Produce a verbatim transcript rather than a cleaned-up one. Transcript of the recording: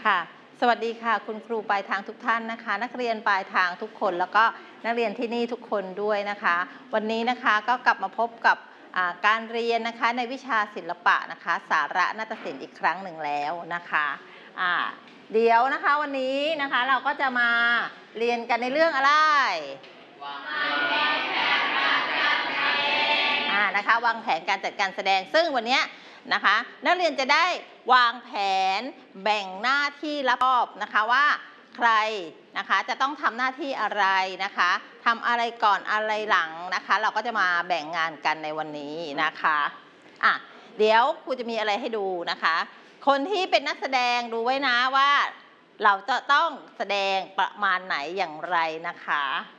ค่ะสวัสดีค่ะคุณครูปลายทางทุกท่านนะคะนักเรียนปลายทางทุกคนแล้วก็นักเรียนที่นี่ทุกคนด้วยนะคะวันนี้นะคะก็กลับมาพบกับการเรียนนะคะในวิชาศิลปะนะคะสาระนาฏศิลป์อีกครั้งหนึ่งแล้วนะคะะเดี๋ยวนะคะวันนี้นะคะเราก็จะมาเรียนกันในเรื่องอะไรวางแผนการจัดการแสดงนะคะวางแผนการจัดการแสดงซึ่งวันนี้นะคะนักเรียนจะได้วางแผนแบ่งหน้าที่รับผิดชอบนะคะว่าใครนะคะจะต้องทำหน้าที่อะไรนะคะทำอะไรก่อนอะไรหลังนะคะเราก็จะมาแบ่งงานกันในวันนี้นะคะอ่ะเดี๋ยวครูจะมีอะไรให้ดูนะคะคนที่เป็นนักแสดงดูไว้นะว่าเราจะต้องแสดงประมาณไหนอย่างไรนะคะ